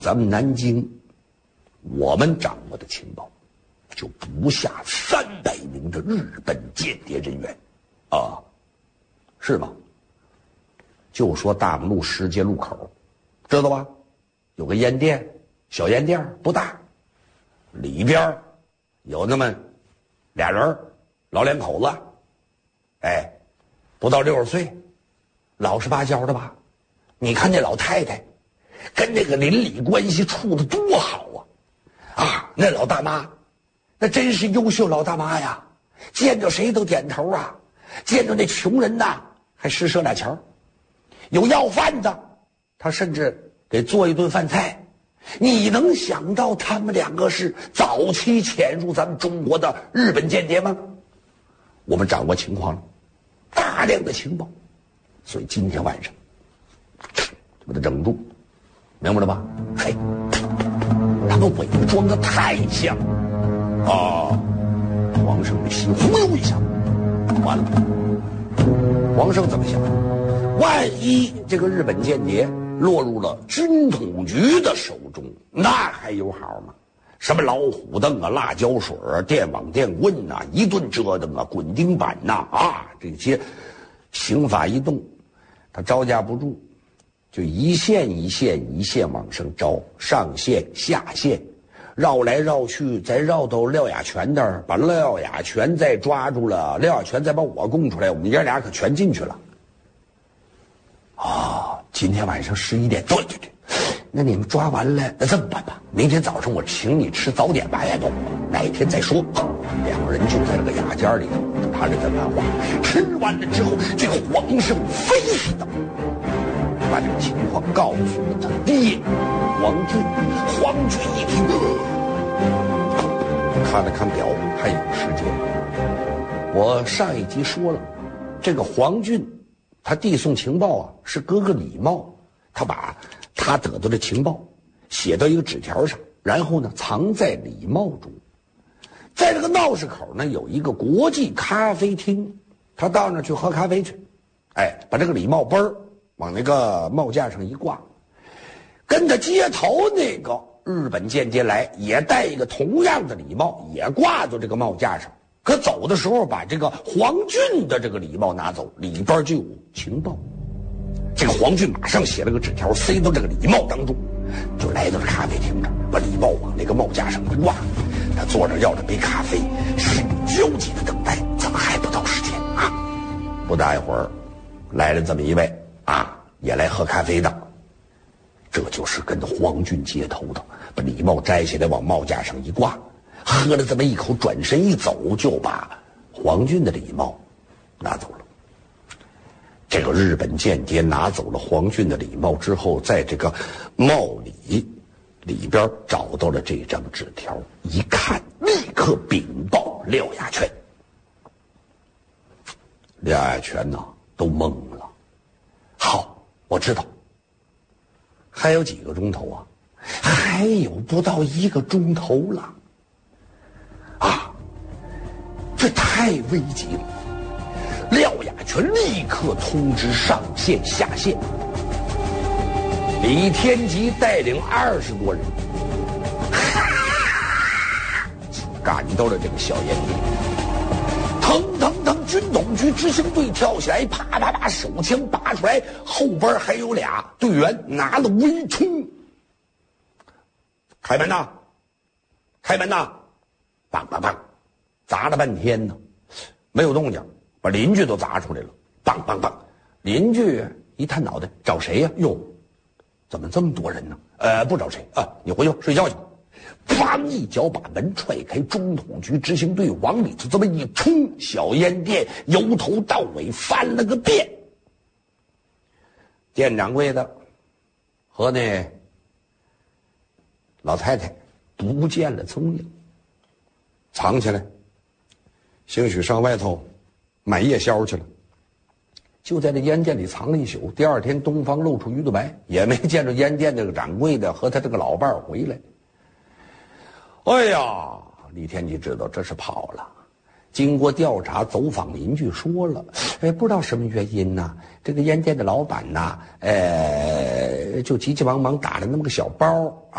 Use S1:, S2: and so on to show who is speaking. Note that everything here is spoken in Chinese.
S1: 咱们南京，我们掌握的情报，就不下300名的日本间谍人员，啊，是吧？就说大马路10街路口，知道吧？有个烟店，小烟店不大，里边有那么俩人，老两口子，哎，不到60岁，老实巴交的吧？你看那老太太，跟那个邻里关系处得多好啊！啊，那老大妈，那真是优秀老大妈呀！见着谁都点头啊，见着那穷人呐，还施舍俩钱儿。有要饭的，他甚至给做一顿饭菜。你能想到他们两个是早期潜入咱们中国的日本间谍吗？我们掌握情况了，大量的情报，所以今天晚上就把他整住，明白了吧？嘿，他们伪装的太像啊！皇上的心忽悠一下，完了。皇上怎么想？万一这个日本间谍落入了军统局的手中，那还有好吗？什么老虎凳啊、辣椒水啊、电网电棍呐、一顿折腾啊、滚钉板呐这些刑法一动，他招架不住，就一线一线一线往上招，上线下线，绕来绕去，再绕到廖雅全那儿，把廖雅全再抓住了，廖雅全再把我供出来，我们爷俩可全进去了。今天晚上11点，对，那你们抓完了，那这么办吧？明天早上我请你吃早点吧，不，哪一天再说。两个人就在那个雅间里头谈着这番话。吃完了之后，这个皇上飞喜的把这个情况告诉了他爹黄俊。黄俊一听，看了看表，还有时间。我上一集说了，这个黄俊他递送情报啊，是哥哥李茂，他把他得到的情报写到一个纸条上，然后呢藏在李茂中。在这个闹市口呢有一个国际咖啡厅，他到那儿去喝咖啡去，把这个李茂奔往那个帽架上一挂，跟他接头那个日本间谍来，也带一个同样的礼帽，也挂到这个帽架上。可走的时候把这个黄俊的这个礼帽拿走，里边就有情报。这个黄俊马上写了个纸条塞到这个礼帽当中，就来到了咖啡厅这儿，把礼帽往那个帽架上一挂。他坐着要着杯咖啡，心里焦急的等待，怎么还不到时间啊？不大一会儿来了这么一位也来喝咖啡的，这就是跟黄俊接头的，把礼帽摘下来往帽架上一挂，喝了这么一口，转身一走，就把黄俊的礼帽拿走了。这个日本间谍拿走了黄俊的礼帽之后，在这个帽里边找到了这张纸条，一看立刻禀报廖雅全。廖雅全都懵了。好，我知道还有几个钟头啊？还有不到1个钟头了这太危急了。廖雅全立刻通知上线下线，李天吉带领20多人赶到了这个小烟店，腾，军统局执行队跳起来，啪啪啪，手枪拔出来，后边还有俩队员拿了微冲，开门呐，梆梆梆，砸了半天呢，没有动静，把邻居都砸出来了，梆梆梆，邻居一探脑袋，找谁呀？哟，怎么这么多人呢？不找谁你回去睡觉去。砰一脚把门踹开，中统局执行队往里头这么一冲，小烟店由头到尾翻了个遍。店掌柜的和那老太太不见了踪影，藏起来，兴许上外头买夜宵去了，就在这烟店里藏了一宿。第二天东方露出鱼肚白，也没见着烟店这个掌柜的和他这个老伴回来。哎呀，李天吉知道这是跑了。经过调查，走访邻居说了，不知道什么原因呢，这个烟店的老板呢，就急急忙忙打了那么个小包